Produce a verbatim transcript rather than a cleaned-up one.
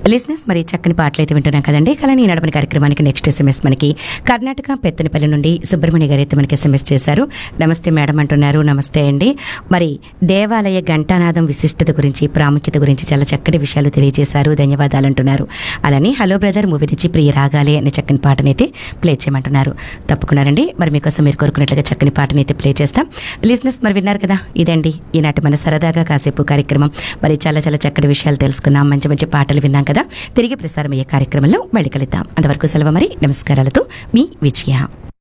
లిజినెస్ మరి చక్కని పాటలు అయితే వింటున్నాం కదండి. కళని నడపని కార్యక్రమానికి నెక్స్ట్ ఎస్ఎంఎస్ మనకి కర్ణాటక పెత్తనపల్లి నుండి సుబ్రహ్మణ్య గారు అయితే మనకి ఎస్ఎంఎస్ చేశారు. నమస్తే మేడం అంటున్నారు. నమస్తే అండి. మరి దేవాలయ ఘంటానాదం విశిష్టత గురించి, ప్రాముఖ్యత గురించి చాలా చక్కటి విషయాలు తెలియజేశారు, ధన్యవాదాలు అంటున్నారు. అలానే హలో బ్రదర్ మూవీ నుంచి ప్రియ రాగాలే అనే చక్కని పాటనైతే ప్లే చేయమంటున్నారు. తప్పకుండానండి, మరి మీకోసం మీరు కోరుకున్నట్లుగా చక్కని పాటనైతే ప్లే చేస్తాం. లిజినెస్ మరి విన్నారు కదా, ఇదండి ఈనాటి మన సరదాగా కాసేపు కార్యక్రమం. మరి చాలా చాలా చక్కటి విషయాలు తెలుసుకున్నాం, మంచి మంచి పాటలు విన్నాం కదా. తిరిగి ప్రసారం అయ్యే కార్యక్రమంలో మళ్ళీ కలుద్దాం. అంతవరకు సెలవు మరి. నమస్కారాలతో మీ విజయ.